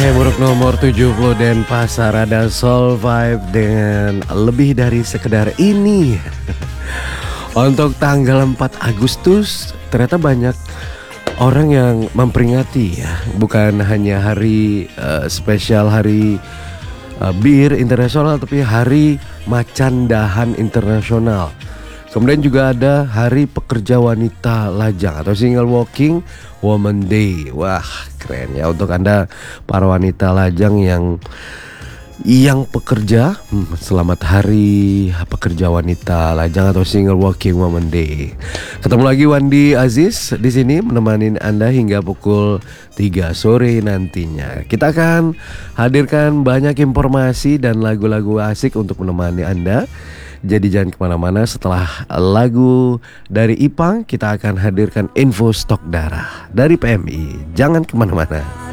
Buruk nomor 70 Denpasar ada Soul Vibe dengan lebih dari sekedar ini. Untuk tanggal 4 Agustus ternyata banyak orang yang memperingati ya. Bukan hanya hari spesial hari bir internasional, tapi hari macan dahan internasional. Kemudian juga ada Hari Pekerja Wanita Lajang atau Single Working Woman Day. Wah, keren ya untuk Anda para wanita lajang yang pekerja. Selamat Hari Pekerja Wanita Lajang atau Single Working Woman Day. Ketemu lagi Wandi Aziz di sini menemani Anda hingga pukul 3 sore nantinya. Kita akan hadirkan banyak informasi dan lagu-lagu asik untuk menemani Anda. Jadi jangan kemana-mana, setelah lagu dari Ipang kita akan hadirkan info stok darah dari PMI. Jangan kemana-mana.